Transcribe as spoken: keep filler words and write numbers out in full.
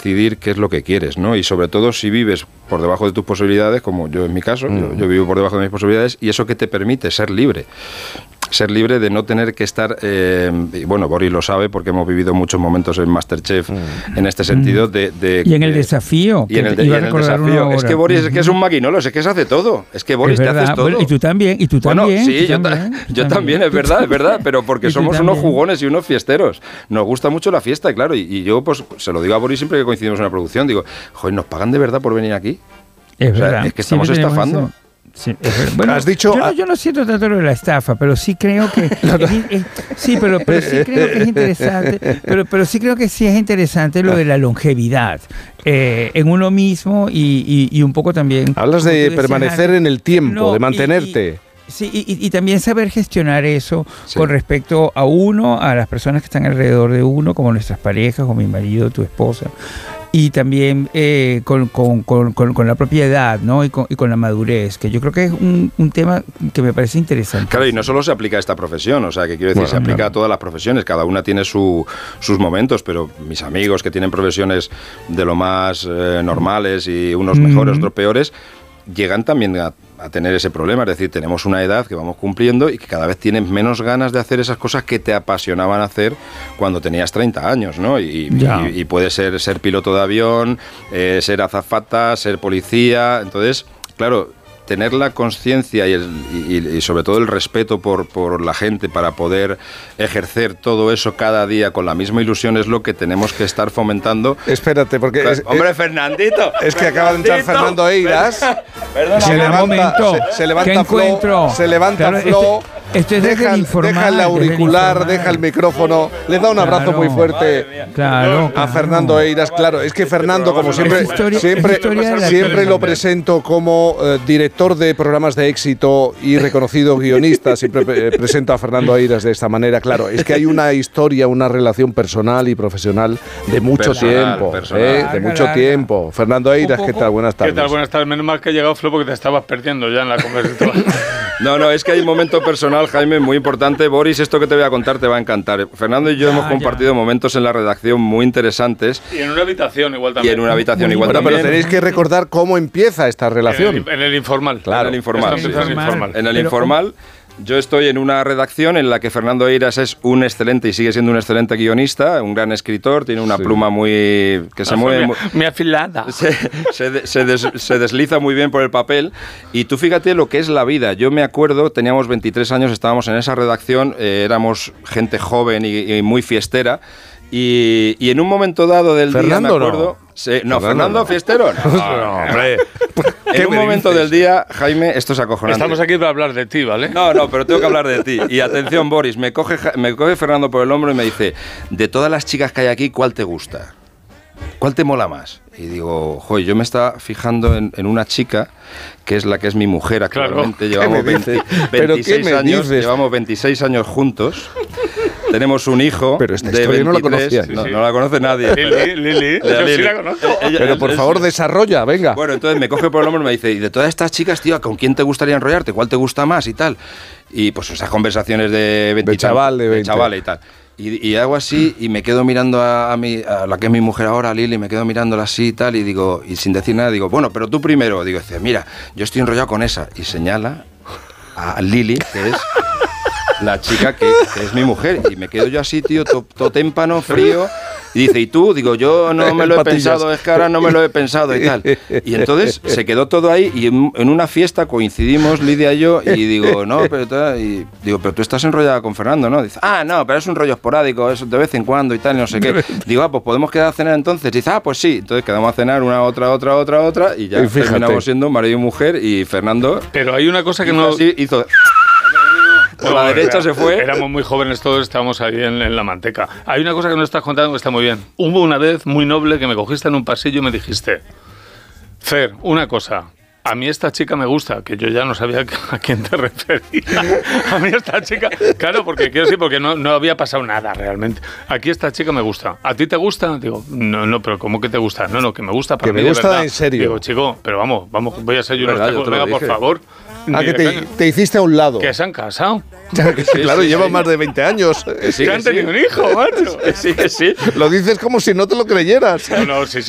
decidir qué es lo que quieres, ¿no? Y sobre todo si vives por debajo de tus posibilidades, como yo en mi caso, mm. yo, yo vivo por debajo de mis posibilidades, y eso que te permite ser libre. Ser libre de no tener que estar, eh, y bueno, Boris lo sabe porque hemos vivido muchos momentos en MasterChef mm. en este sentido de... de y en el desafío. Y en el, de, y en el desafío. Es que Boris mm. es que es un maquinolo, es que se hace todo. Es que Boris es te haces todo. Y tú también, y tú bueno, también. sí, tú yo, también, ta yo también, también, es verdad, es verdad, pero porque somos unos jugones y unos fiesteros. Nos gusta mucho la fiesta, y claro, y, y yo pues se lo digo a Boris siempre que coincidimos en una producción, digo, joder, ¿nos pagan de verdad por venir aquí? Es o sea, verdad. es que estamos estafando. Eso. Sí, es bueno, has dicho, yo, no, yo no siento tanto lo de la estafa, pero sí creo que no, no. Es, es, sí, pero, pero sí creo que es interesante, pero, pero sí creo que sí es interesante lo de la longevidad eh, en uno mismo y, y, y un poco también. Hablas de decías, permanecer en el tiempo, no, de mantenerte. Y, y, Sí, y, y también saber gestionar eso sí. con respecto a uno, a las personas que están alrededor de uno, como nuestras parejas, o mi marido, tu esposa, y también eh, con, con, con, con, con la propiedad, ¿no? Y con, y con la madurez, que yo creo que es un, un tema que me parece interesante. Claro, y no solo se aplica a esta profesión, o sea, que quiero decir, bueno, se aplica claro. a todas las profesiones, cada una tiene su, sus momentos, pero mis amigos que tienen profesiones de lo más eh, normales y unos mm-hmm. mejores, otros peores, llegan también a, a tener ese problema, es decir, tenemos una edad que vamos cumpliendo y que cada vez tienes menos ganas de hacer esas cosas que te apasionaban hacer cuando tenías treinta años, ¿no? Y, y, y puede ser ser piloto de avión, eh, ser azafata, ser policía, entonces, claro, tener la conciencia y, y, y sobre todo el respeto por, por la gente para poder ejercer todo eso cada día con la misma ilusión es lo que tenemos que estar fomentando. Espérate, porque... Pues, es, ¡Hombre, es, Fernandito! Es que acaba de entrar Fernando Eiras. Perdona, se, levanta, momento, se, se levanta Flo, se levanta claro, Flo, este, este es deja, el deja el auricular, deja el micrófono, le da un abrazo claro, muy fuerte claro, a Fernando Eiras. Claro, es que Fernando, como siempre, historia, siempre, siempre lo presento como uh, director de programas de éxito y reconocido guionista, siempre pre presento a Fernando Eiras de esta manera. Claro, es que hay una historia, una relación personal y profesional de mucho personal, tiempo, personal. ¿eh? de mucho larga. tiempo. Fernando Eiras, ¿qué tal? Buenas tardes. ¿Qué tal? Buenas tardes. Menos mal que ha llegado Flo porque te estabas perdiendo ya en la conversación. No, no, es que hay un momento personal, Jaime, muy importante. Boris, esto que te voy a contar te va a encantar. Fernando y yo ya, hemos compartido ya. momentos en la redacción muy interesantes. Y en una habitación igual también. Y en una habitación muy igual bueno, también. Pero tenéis que recordar cómo empieza esta relación. En el, en el informal. Claro, en el informal. Sí. En el informal. En el informal. Yo estoy en una redacción en la que Fernando Eiras es un excelente y sigue siendo un excelente guionista, un gran escritor, tiene una sí. pluma muy... que se ah, mueve... Muy, muy afilada. Se, se, se, des, se desliza muy bien por el papel y tú fíjate lo que es la vida. Yo me acuerdo, teníamos veintitrés años, estábamos en esa redacción, eh, éramos gente joven y, y muy fiestera. Y, y en un momento dado del Fernando, día, me acuerdo... No, sí, no Fernando, Fernando no. Fiestero, no. no hombre. En un momento dices? del día, Jaime, esto es acojonante. Estamos aquí para hablar de ti, ¿vale? No, no, pero tengo que hablar de ti. Y atención, Boris, me coge, me coge Fernando por el hombro y me dice, de todas las chicas que hay aquí, ¿cuál te gusta? ¿Cuál te mola más? Y digo, joder, yo me estaba fijando en, en una chica que es la que es mi mujer actualmente. Claro. Llevamos veinte, veintiséis años, llevamos veintiséis años juntos. Tenemos un hijo. Pero esta de historia veintitrés, no la conocía. No, no la conoce nadie. Lili, Lili. Yo Lili. sí la conozco. Ella, pero por es, favor, desarrolla, venga. Bueno, entonces me coge por el hombro y me dice, y de todas estas chicas, tío, ¿con quién te gustaría enrollarte? ¿Cuál te gusta más? Y tal. Y pues esas conversaciones de veinte, de chaval, de veinte. De chaval y tal. Y, y hago así y me quedo mirando a, a, mi, a la que es mi mujer ahora, a Lili, me quedo mirándola así y tal, y digo, y sin decir nada, digo, bueno, pero tú primero. Digo, mira, yo estoy enrollado con esa. Y señala a Lili, que es la chica que, que es mi mujer. Y me quedo yo así, tío, todo to témpano, frío. Y dice, ¿y tú? Digo, yo no me lo he pensado, es que ahora no me lo he pensado y tal. Y entonces se quedó todo ahí y en, en una fiesta coincidimos Lidia y yo y digo, no, pero, y digo, pero tú estás enrollada con Fernando, ¿no? Dice, ah, no, pero es un rollo esporádico, eso de vez en cuando y tal, y no sé qué. Digo, ah, pues podemos quedar a cenar entonces. Dice, ah, pues sí. Entonces quedamos a cenar una, otra, otra, otra, otra y ya y terminamos siendo marido y mujer y Fernando... Pero hay una cosa que no... Así, hizo... Por la derecha era, se fue. Éramos muy jóvenes todos, estábamos ahí en, en la manteca. Hay una cosa que no estás contando que está muy bien. Hubo una vez muy noble que me cogiste en un pasillo y me dijiste, Fer, una cosa, a mí esta chica me gusta, que yo ya no sabía a quién te referías. A mí esta chica, claro, porque quiero decir, porque no, no había pasado nada realmente. Aquí esta chica me gusta. ¿A ti te gusta? Digo, no, no, pero ¿cómo que te gusta? No, no, que me gusta para que mí me gusta de verdad. En serio. Digo, chico, pero vamos, vamos, voy a ser yo verdad, unos tacos, venga, por favor. Ah, que te, te hiciste a un lado. Que se han casado. Que sí, claro, sí, llevan sí. más de veinte años. Que sí, que han tenido sí. un hijo, macho. Que sí, que sí. Lo dices como si no te lo creyeras. No, no, sí, sí.